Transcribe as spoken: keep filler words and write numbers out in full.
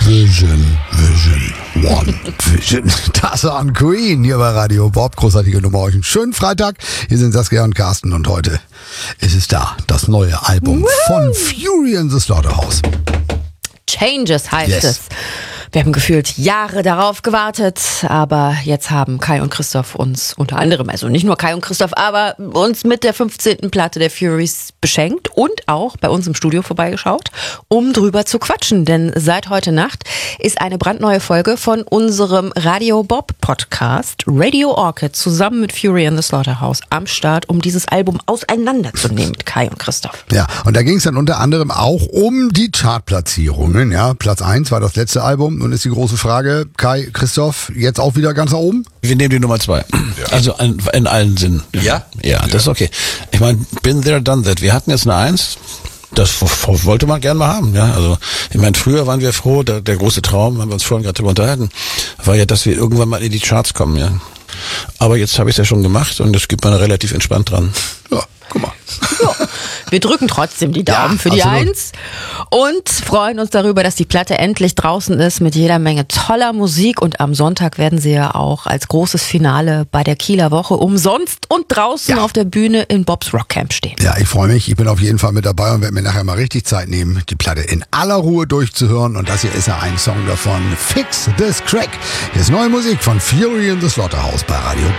Vision, Vision, One Vision. Das waren Queen hier bei Radio Bob. Großartige Nummer euch. Einen schönen Freitag. Hier sind Saskia und Carsten und heute ist es da. Das neue Album Woo! Von Fury in the Slaughterhouse. Changes heißt Yes. es. Wir haben gefühlt Jahre darauf gewartet, aber jetzt haben Kai und Christoph uns unter anderem, also nicht nur Kai und Christoph, aber uns mit der fünfzehnten Platte der Furies beschenkt und auch bei uns im Studio vorbeigeschaut, um drüber zu quatschen. Denn seit heute Nacht ist eine brandneue Folge von unserem Radio Bob Podcast Radio Orchid zusammen mit Fury in the Slaughterhouse am Start, um dieses Album auseinanderzunehmen mit Kai und Christoph. Ja, und da ging es dann unter anderem auch um die Chartplatzierungen. Ja, Platz eins war das letzte Album. Nun ist die große Frage, Kai, Christoph, jetzt auch wieder ganz nach oben? Wir nehmen die Nummer zwei. Ja. Also in, in allen Sinnen. Ja? Ja, das ist okay. Ich meine, been there, done that. Wir hatten jetzt eine Eins. Das wollte man gern mal haben, ja. Also, ich meine, früher waren wir froh, der, der große Traum, haben wir uns vorhin gerade drüber unterhalten, war ja, dass wir irgendwann mal in die Charts kommen, ja. Aber jetzt habe ich es ja schon gemacht und das geht man relativ entspannt dran. Ja, guck mal. Ja, wir drücken trotzdem die Daumen Ja, für die absolut. Eins und freuen uns darüber, dass die Platte endlich draußen ist mit jeder Menge toller Musik. Und am Sonntag werden sie ja auch als großes Finale bei der Kieler Woche umsonst und draußen Ja. auf der Bühne in Bobs Rockcamp stehen. Ja, ich freue mich. Ich bin auf jeden Fall mit dabei und werde mir nachher mal richtig Zeit nehmen, die Platte in aller Ruhe durchzuhören. Und das hier ist ja ein Song davon. Fix This Crack. Hier ist neue Musik von Fury in the Slaughterhouse bei Radio